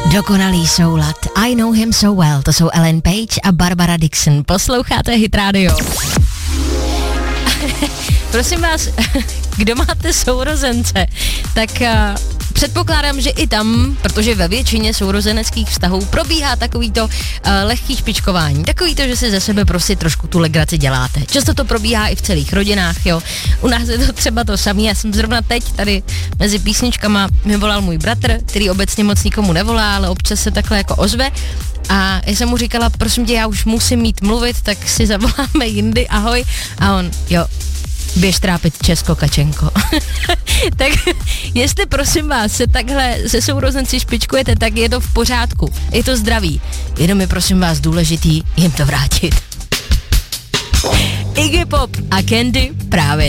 Dokonalý soulad. I know him so well. To jsou Ellen Page a Barbara Dixon. Posloucháte Hit Radio. Prosím vás, kdo máte sourozence, tak předpokládám, že i tam, protože ve většině sourozeneckých vztahů probíhá takovýto lehký špičkování. Takovýto, že si ze sebe prostě trošku tu legraci děláte. Často to probíhá i v celých rodinách, jo. U nás je to třeba to samé. Já jsem zrovna teď tady mezi písničkama mi volal můj bratr, který obecně moc nikomu nevolá, ale občas se takhle jako ozve. A já jsem mu říkala, prosím tě, já už musím mít mluvit, tak si zavoláme jindy, ahoj. A on, jo, běž trápit Česko, Kačenko. Tak jestli prosím vás se takhle se sourozenci špičkujete, tak je to v pořádku. Je to zdravý. Jenom je prosím vás důležitý jim to vrátit. Iggy Pop a Candy právě